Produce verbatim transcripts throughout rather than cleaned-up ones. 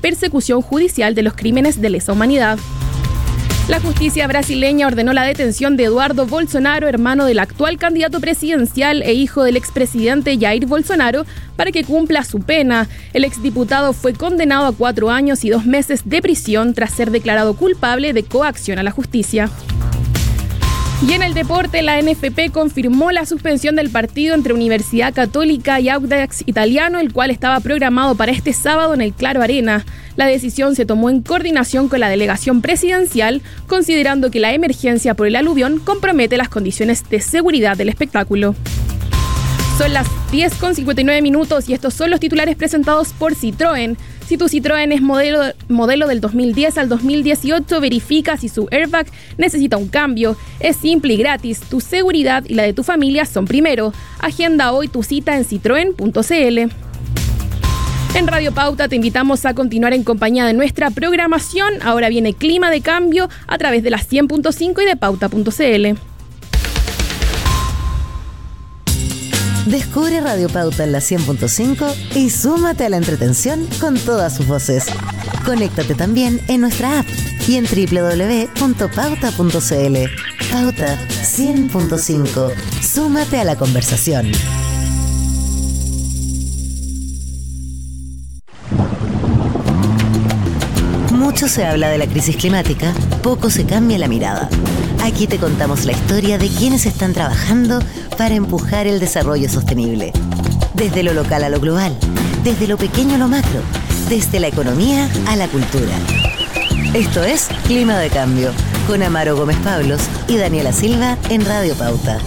persecución judicial de los crímenes de lesa humanidad. La justicia brasileña ordenó la detención de Eduardo Bolsonaro, hermano del actual candidato presidencial e hijo del expresidente Jair Bolsonaro, para que cumpla su pena. El exdiputado fue condenado a cuatro años y dos meses de prisión tras ser declarado culpable de coacción a la justicia. Y en el deporte, la N F P confirmó la suspensión del partido entre Universidad Católica y Audax Italiano, el cual estaba programado para este sábado en el Claro Arena. La decisión se tomó en coordinación con la delegación presidencial, considerando que la emergencia por el aluvión compromete las condiciones de seguridad del espectáculo. Son las diez con cincuenta y nueve minutos y estos son los titulares presentados por Citroën. Si tu Citroën es modelo, modelo del dos mil diez al dos mil dieciocho, verifica si su airbag necesita un cambio. Es simple y gratis. Tu seguridad y la de tu familia son primero. Agenda hoy tu cita en citroen punto c l. En Radio Pauta te invitamos a continuar en compañía de nuestra programación. Ahora viene Clima de Cambio a través de las cien punto cinco y de pauta punto c l. Descubre Radio Pauta en la cien punto cinco y súmate a la entretención con todas sus voces. Conéctate también en nuestra app y en doble u doble u doble u punto pauta punto c l. Pauta cien punto cinco. Súmate a la conversación. Mucho se habla de la crisis climática, poco se cambia la mirada. Aquí te contamos la historia de quienes están trabajando para empujar el desarrollo sostenible. Desde lo local a lo global, desde lo pequeño a lo macro, desde la economía a la cultura. Esto es Clima de Cambio, con Amaro Gómez Pablos y Daniela Silva en Radio Pauta.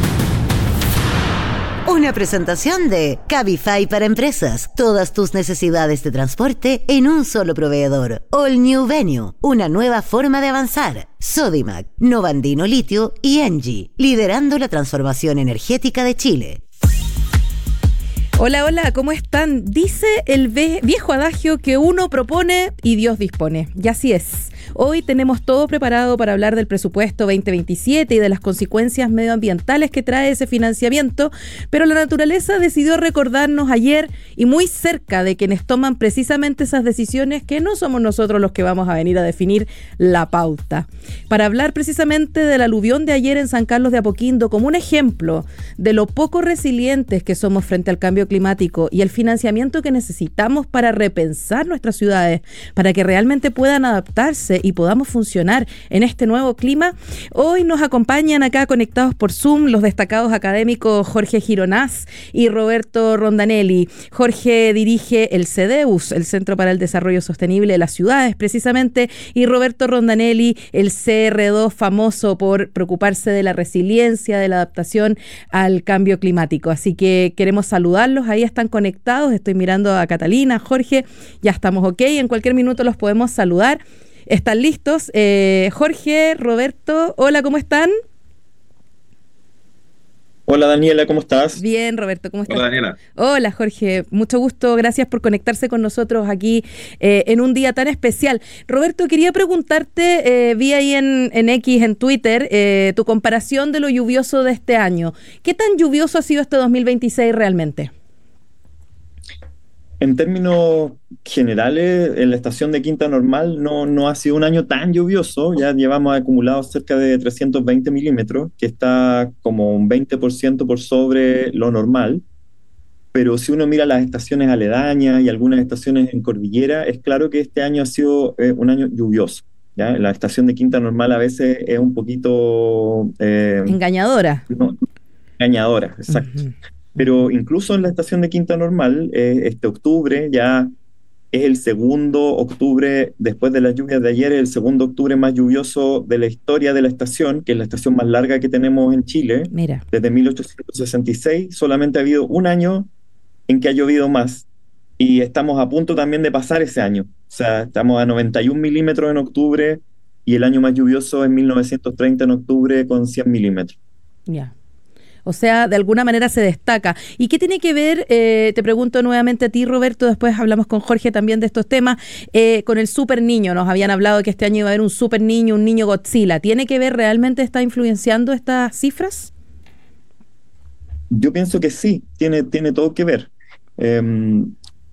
Una presentación de Cabify para empresas. Todas tus necesidades de transporte en un solo proveedor. All New Venue, una nueva forma de avanzar. Sodimac, Novandino Litio y Engie, liderando la transformación energética de Chile. Hola, hola, ¿cómo están? Dice el viejo adagio que uno propone y Dios dispone. Y así es. Hoy tenemos todo preparado para hablar del presupuesto veinte veintisiete y de las consecuencias medioambientales que trae ese financiamiento, pero la naturaleza decidió recordarnos ayer y muy cerca de quienes toman precisamente esas decisiones que no somos nosotros los que vamos a venir a definir la pauta. Para hablar precisamente del aluvión de ayer en San Carlos de Apoquindo como un ejemplo de lo poco resilientes que somos frente al cambio climático y el financiamiento que necesitamos para repensar nuestras ciudades, para que realmente puedan adaptarse y podamos funcionar en este nuevo clima. Hoy nos acompañan acá conectados por Zoom los destacados académicos Jorge Gironás y Roberto Rondanelli. Jorge dirige el CEDEUS, el Centro para el Desarrollo Sostenible de las Ciudades, precisamente, y Roberto Rondanelli, el C R dos, famoso por preocuparse de la resiliencia, de la adaptación al cambio climático. Así que queremos saludarlos, ahí están conectados, estoy mirando a Catalina, Jorge, ya estamos ok, en cualquier minuto los podemos saludar. ¿Están listos? Eh, Jorge, Roberto, hola, ¿cómo están? Hola Daniela, ¿cómo estás? Bien, Roberto, ¿cómo estás? Hola Daniela. Hola Jorge, mucho gusto, gracias por conectarse con nosotros aquí eh, en un día tan especial. Roberto, quería preguntarte, eh, vi ahí en, en X, en Twitter, eh, tu comparación de lo lluvioso de este año. ¿Qué tan lluvioso ha sido este dos mil veintiséis realmente? En términos generales, en la estación de Quinta Normal no, no ha sido un año tan lluvioso. Ya llevamos acumulados cerca de trescientos veinte milímetros, que está como un veinte por ciento por sobre lo normal. Pero si uno mira las estaciones aledañas y algunas estaciones en cordillera, es claro que este año ha sido eh, un año lluvioso, ¿ya? La estación de Quinta Normal a veces es un poquito... Eh, engañadora. No, engañadora, exacto. Uh-huh. Pero incluso en la estación de Quinta Normal, eh, este octubre ya es el segundo octubre, después de las lluvias de ayer, el segundo octubre más lluvioso de la historia de la estación, que es la estación más larga que tenemos en Chile. Mira. Desde mil ochocientos sesenta y seis, solamente ha habido un año en que ha llovido más. Y estamos a punto también de pasar ese año. O sea, estamos a noventa y un milímetros en octubre y el año más lluvioso es mil novecientos treinta en octubre con cien milímetros. Ya. Yeah. O sea, de alguna manera se destaca. ¿Y qué tiene que ver, eh, te pregunto nuevamente a ti, Roberto, después hablamos con Jorge también de estos temas, eh, con el super niño? Nos habían hablado que este año iba a haber un super niño, un niño Godzilla. ¿Tiene que ver, realmente está influenciando estas cifras? Yo pienso que sí, tiene, tiene todo que ver. Eh,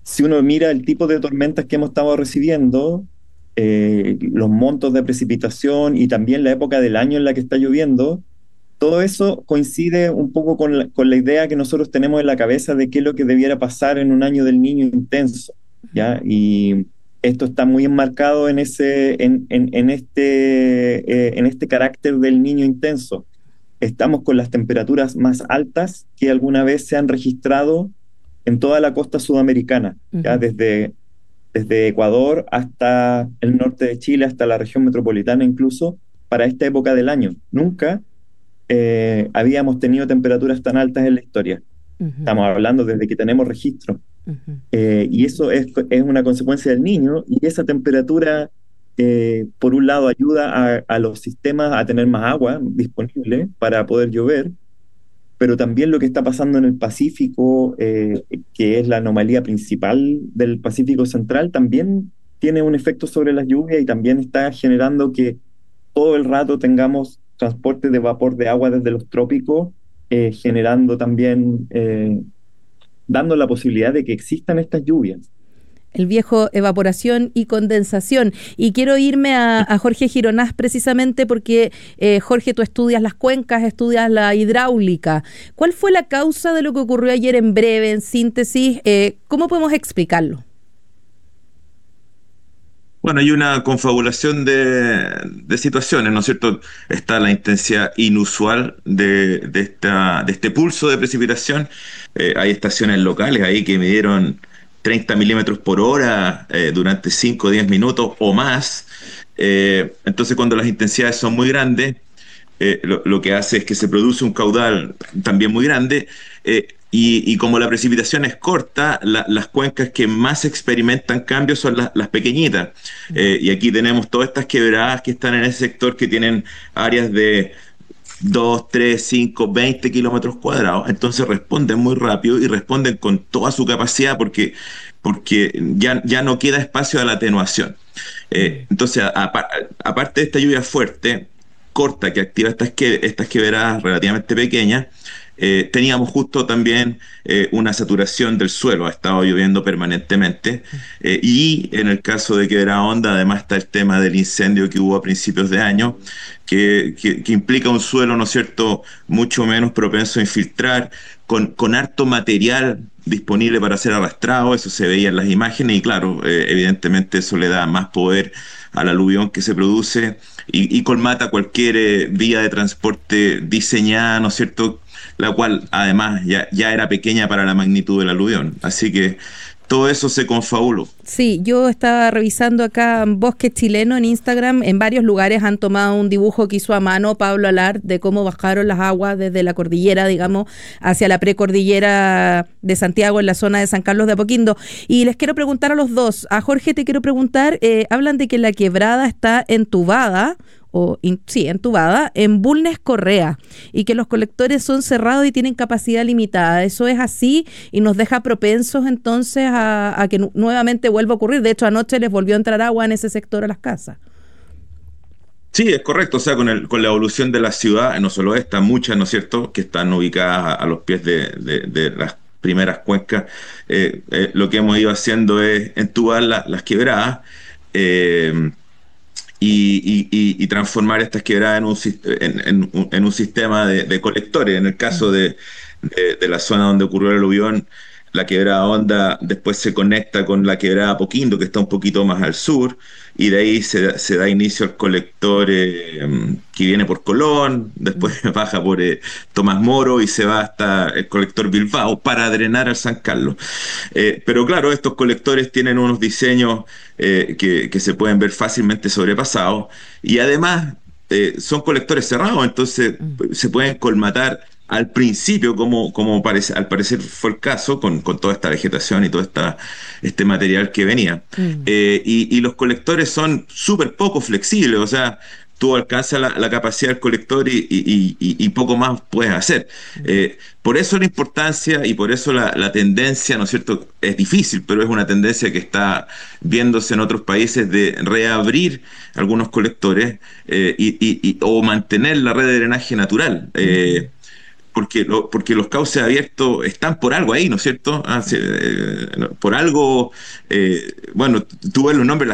si uno mira el tipo de tormentas que hemos estado recibiendo, eh, los montos de precipitación y también la época del año en la que está lloviendo, todo eso coincide un poco con la, con la idea que nosotros tenemos en la cabeza de qué es lo que debiera pasar en un año del Niño intenso, ¿ya? Y esto está muy enmarcado en, ese, en, en, en, este, eh, en este carácter del Niño intenso. Estamos con las temperaturas más altas que alguna vez se han registrado en toda la costa sudamericana, ¿ya? Uh-huh. Desde, desde Ecuador hasta el norte de Chile, hasta la región metropolitana incluso, para esta época del año. Nunca Eh, habíamos tenido temperaturas tan altas en la historia. Uh-huh. Estamos hablando desde que tenemos registro. Uh-huh. Eh, y eso es, es una consecuencia del Niño, y esa temperatura, eh, por un lado, ayuda a, a los sistemas a tener más agua disponible para poder llover, pero también lo que está pasando en el Pacífico, eh, que es la anomalía principal del Pacífico Central, también tiene un efecto sobre las lluvias y también está generando que todo el rato tengamos transporte de vapor de agua desde los trópicos, eh, generando también, eh, dando la posibilidad de que existan estas lluvias. El viejo evaporación y condensación. Y quiero irme a, a Jorge Gironás precisamente porque, eh, Jorge, tú estudias las cuencas, estudias la hidráulica. ¿Cuál fue la causa de lo que ocurrió ayer en breve, en síntesis? Eh, ¿Cómo podemos explicarlo? Bueno, hay una confabulación de, de situaciones, ¿no es cierto? Está la intensidad inusual de, de, esta, de este pulso de precipitación. Eh, hay estaciones locales ahí que midieron treinta milímetros por hora eh, durante cinco o diez minutos o más. Eh, entonces, cuando las intensidades son muy grandes, eh, lo, lo que hace es que se produce un caudal también muy grande. Eh, Y, y como la precipitación es corta, la, las cuencas que más experimentan cambios son las, las pequeñitas. Eh, y aquí tenemos todas estas quebradas que están en ese sector que tienen áreas de dos, tres, cinco, veinte kilómetros cuadrados. Entonces responden muy rápido y responden con toda su capacidad porque, porque ya, ya no queda espacio a la atenuación. Eh, entonces, a, a, aparte de esta lluvia fuerte, corta, que activa estas, que, estas quebradas relativamente pequeñas, Eh, teníamos justo también eh, una saturación del suelo, ha estado lloviendo permanentemente, eh, y en el caso de Quebrada Honda además está el tema del incendio que hubo a principios de año, que, que, que implica un suelo, ¿no es cierto?, mucho menos propenso a infiltrar, con, con harto material disponible para ser arrastrado. Eso se veía en las imágenes y claro, eh, evidentemente eso le da más poder al aluvión que se produce y, y colmata cualquier eh, vía de transporte diseñada, ¿no es cierto?, la cual además ya, ya era pequeña para la magnitud del aluvión. Así que todo eso se confabuló. Sí, yo estaba revisando acá Bosque Chileno en Instagram. En varios lugares han tomado un dibujo que hizo a mano Pablo Alar de cómo bajaron las aguas desde la cordillera, digamos, hacia la precordillera de Santiago, en la zona de San Carlos de Apoquindo. Y les quiero preguntar a los dos. A Jorge te quiero preguntar, eh, hablan de que la quebrada está entubada, o in, sí, entubada, en Bulnes Correa, y que los colectores son cerrados y tienen capacidad limitada. ¿Eso es así y nos deja propensos entonces a, a que nu- nuevamente vuelva a ocurrir? De hecho, anoche les volvió a entrar agua en ese sector a las casas. Sí, es correcto. O sea, con, el, con la evolución de la ciudad, no solo esta, muchas, ¿no es cierto?, que están ubicadas a, a los pies de, de, de las primeras cuencas, eh, eh, lo que hemos ido haciendo es entubar la, las quebradas, eh, Y, y, y transformar estas quebradas en un, en, en, en un sistema de, de colectores. En el caso de, de, de la zona donde ocurrió el aluvión, la Quebrada Honda después se conecta con la Quebrada Apoquindo, que está un poquito más al sur, y de ahí se, se da inicio al colector eh, que viene por Colón, después baja por eh, Tomás Moro y se va hasta el colector Bilbao para drenar al San Carlos. Eh, pero claro, estos colectores tienen unos diseños eh, que, que se pueden ver fácilmente sobrepasados y además eh, son colectores cerrados, entonces mm. se pueden colmatar al principio, como, como parece, al parecer fue el caso, con, con toda esta vegetación y todo esta, este material que venía. Mm. Eh, y, y los colectores son súper poco flexibles, o sea, tú alcanzas la, la capacidad del colector y, y, y, y poco más puedes hacer. Mm. Eh, por eso la importancia y por eso la, la tendencia, ¿no es cierto?, es difícil, pero es una tendencia que está viéndose en otros países de reabrir algunos colectores eh, y, y, y, o mantener la red de drenaje natural. Eh, mm. porque, lo, porque los cauces abiertos están por algo ahí, ¿no es cierto? Ah, sí, eh, por algo, eh, bueno, tú ves los nombres,